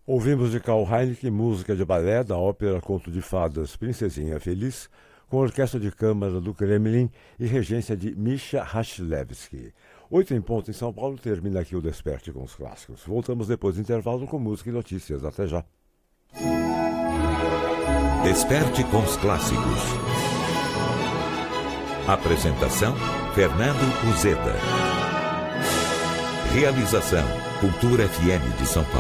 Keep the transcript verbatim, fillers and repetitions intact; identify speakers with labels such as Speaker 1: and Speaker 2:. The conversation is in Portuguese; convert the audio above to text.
Speaker 1: Ouvimos de Karl Heineken música de balé da ópera Conto de Fadas Princesinha Feliz, com a orquestra de câmara do Kremlin e regência de Misha Hashlevsky. Oito em ponto em São Paulo, termina aqui o Desperte com os Clássicos. Voltamos depois do intervalo com música e notícias. Até já.
Speaker 2: Desperte com os Clássicos. Apresentação, Fernando Uzeda. Realização, Cultura F M de São Paulo.